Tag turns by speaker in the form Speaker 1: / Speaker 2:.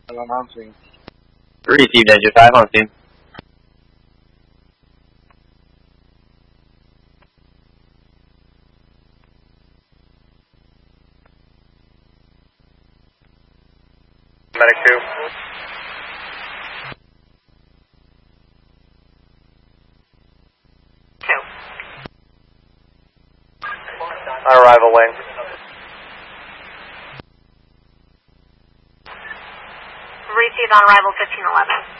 Speaker 1: On scene.
Speaker 2: Received engine 5 on scene.
Speaker 3: Medic 2. Arrival wing.
Speaker 4: Received on arrival 1511.